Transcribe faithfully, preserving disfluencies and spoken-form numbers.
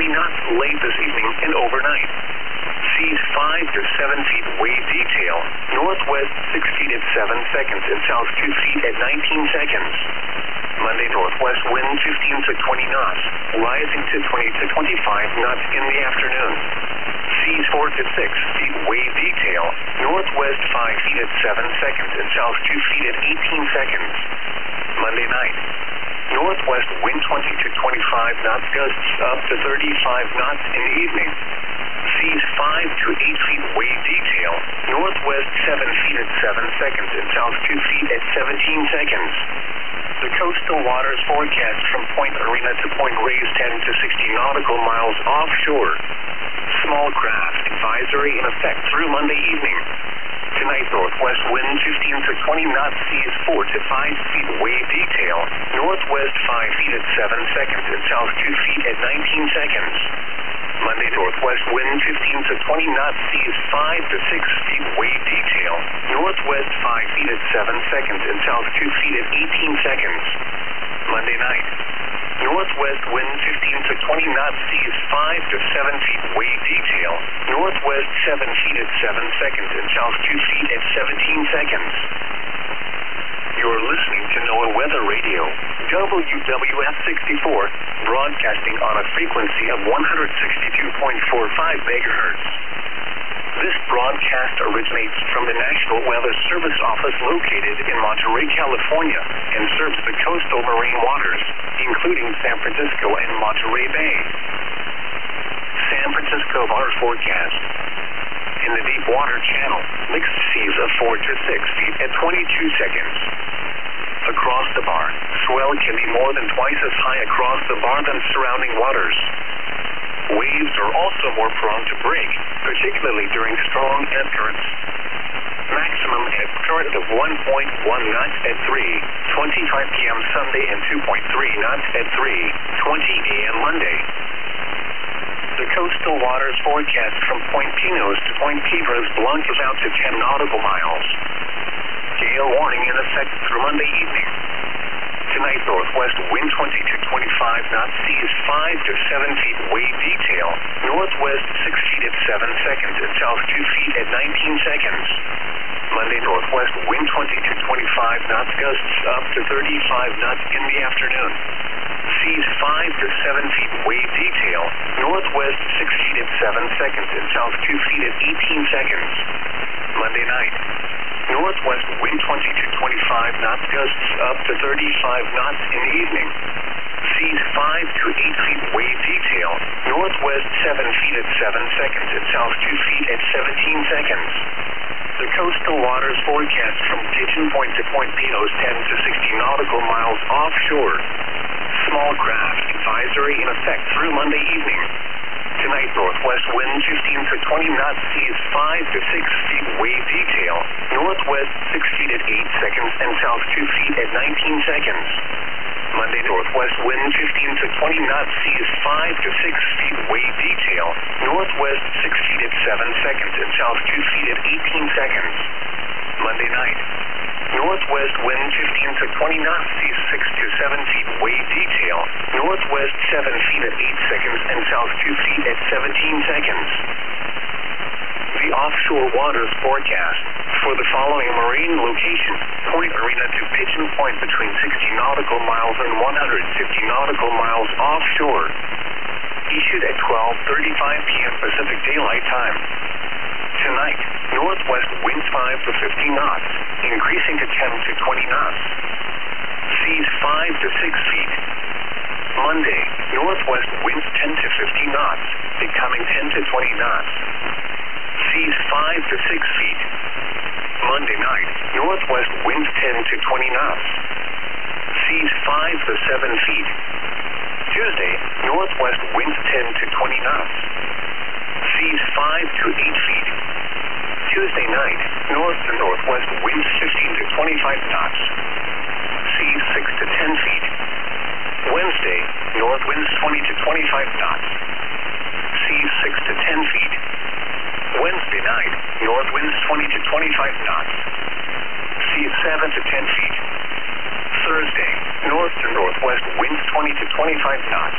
twenty knots late this evening and overnight. Seas five to seven feet wave detail. Northwest six feet at seven seconds and south two feet at nineteen seconds. Monday northwest wind fifteen to twenty knots, rising to twenty to twenty-five knots in the afternoon. Seas four to six feet wave detail. Northwest five feet at seven seconds and south two feet at eighteen seconds. Monday night. Northwest wind twenty to twenty-five knots, gusts up to thirty-five knots in the evening. Seas five to eight feet wave detail. Northwest seven feet at seven seconds and south two feet at seventeen seconds. The coastal waters forecast from Point Arena to Point Reyes ten to sixty nautical miles offshore. Small craft advisory in effect through Monday evening. Tonight, northwest wind fifteen to twenty knots, seas four to five feet wave detail. Northwest five feet at seven seconds and south two feet at nineteen seconds. Monday, northwest wind fifteen to twenty knots, seas five to six feet wave detail. Northwest five feet at seven seconds and south two feet at eighteen seconds. Monday night. Northwest wind fifteen to twenty knots, seas five to seven feet wave detail. Northwest seven feet at seven seconds and south two feet at seventeen seconds. You're listening to NOAA Weather Radio, W W F sixty-four, broadcasting on a frequency of one hundred sixty-two point four five megahertz. This broadcast originates from the National Weather Service Office located in Monterey, California, and serves the coastal marine waters, including San Francisco and Monterey Bay. San Francisco water forecast. In the deep water channel, mixed seas of four to six feet at twenty-two seconds. Across the bar, swell can be more than twice as high across the bar than surrounding waters. Waves are also more prone to break, particularly during strong ebb currents. Maximum ebb current of one point one knots at three twenty-five p m Sunday and two point three knots at three twenty a m Monday. The coastal waters forecast from Point Pinos to Point Piedras Blancas out to ten nautical miles. Gale warning in effect through Monday evening. Tonight, northwest wind twenty to twenty-five knots, seas five to seven feet wave detail. Northwest six feet at seven seconds and south two feet at nineteen seconds. Monday, northwest wind twenty to twenty-five knots, gusts up to thirty-five knots in the afternoon. Seas five to seven feet wave detail. Northwest six feet at seven seconds and south two feet at eighteen seconds. Monday night. Northwest wind twenty to twenty-five knots, gusts up to thirty-five knots in the evening. Seas five to eight feet wave detail. Northwest seven feet at seven seconds and south two feet at seventeen seconds. The coastal waters forecast from Pigeon Point to Point Pinos ten to sixty nautical miles offshore. Small craft advisory in effect through Monday evening. Tonight, northwest wind fifteen to twenty knots, seas five to six feet wave detail. Northwest six feet at eight seconds and south two feet at nineteen seconds. Monday, northwest wind fifteen to twenty knots, seas five to six feet wave detail. Northwest six feet at seven seconds and south two feet at eighteen seconds. Monday night. Northwest wind fifteen to twenty knots, seas six to seven feet wave detail. Northwest seven feet at eight seconds and south two feet at seventeen seconds. The offshore waters forecast for the following marine locations: Point Arena to Pigeon Point between sixty nautical miles and one hundred fifty nautical miles offshore. Issued at twelve thirty-five p m Pacific Daylight Time. Tonight, northwest winds five to fifty knots, increasing to ten to twenty knots. Seas five to six feet. Monday, northwest winds ten to fifty knots, becoming ten to twenty knots. Seas five to six feet. Monday night, northwest winds ten to twenty knots. Seas five to seven feet. Tuesday, northwest winds ten to twenty knots. Seas five to eight feet. Tuesday night, north to northwest winds fifteen to twenty-five knots. Seas six to ten feet. Wednesday, north winds twenty to twenty-five knots. Seas six to ten feet. Wednesday night, north winds twenty to twenty-five knots. Seas seven to ten feet. Thursday, north to northwest winds twenty to twenty-five knots.